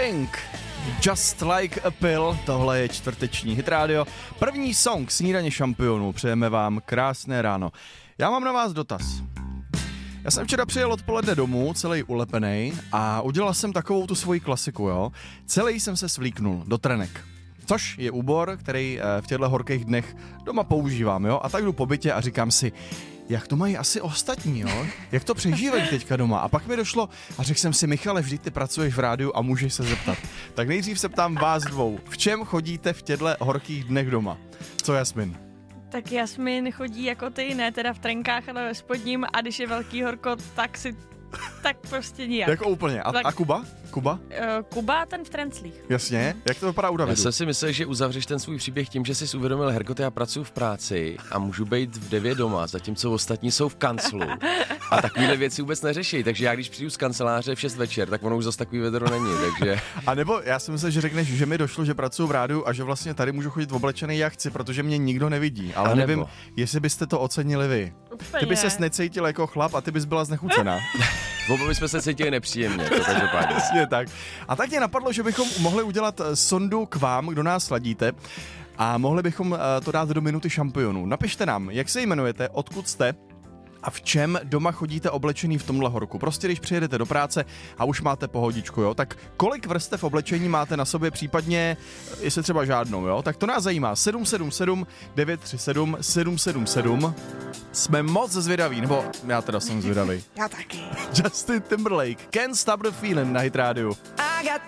Frank, Just Like a Pill, tohle je čtvrteční Hit Radio. První song Snídaně šampionů, přejeme vám krásné ráno. Já mám na vás dotaz. Já jsem včera přijel odpoledne domů, celý ulepenej a udělal jsem takovou tu svoji klasiku, jo. Celý jsem se svlíknul do trenek. Což je úbor, který v těchto horkých dnech doma používám, jo. A tak jdu po bytě a říkám si, jak to mají asi ostatní, jo? Jak to přežívají teďka doma? A pak mi došlo a řekl jsem si, Michale, vždyť ty pracuješ v rádiu a můžeš se zeptat. Tak nejdřív se ptám vás dvou, v čem chodíte v těchto horkých dnech doma? Co Jasmin? Tak Jasmin chodí jako ty, ne teda v trenkách, ale ve spodním, a když je velký horko, tak prostě nijak. Jako úplně. A Kuba? Kuba, ten v trenclích. Jasně. Jak to vypadá u Davidu? Já jsem si myslel, že uzavřeš ten svůj příběh tím, že jsi uvědomil, Herko, já pracuji v práci a můžu být v 9 doma, zatímco ostatní jsou v kanclu. A takovýhle věci vůbec neřeší, takže já když přijdu z kanceláře v 6 večer, tak ono už zase takový vedro není, takže... A nebo já si myslel, že řekneš, že mi došlo, že pracuji v rádiu a že vlastně tady můžu chodit oblečený jak chci, protože mě nikdo nevidí, ale nevím, jestli byste to ocenili vy. Úplně. Ty bys ses necítil jako chlap a ty bys byla znechucená. Oba bychom se cítili nepříjemně, to každopádně. Jasně tak. A tak mě napadlo, že bychom mohli udělat sondu k vám, kdo nás sladíte, a mohli bychom to dát do minuty šampionů. Napište nám, jak se jmenujete, odkud jste a v čem doma chodíte oblečený v tomhle horku. Prostě když přijedete do práce a už máte pohodičku, jo, tak kolik vrstev oblečení máte na sobě, případně, jestli třeba žádnou, jo, tak to nás zajímá. 777 937 777. Jsme moc zvědaví, nebo já teda jsem zvědavý. Já taky. Justin Timberlake, Can't Stop the Feeling na Hit Radio. I got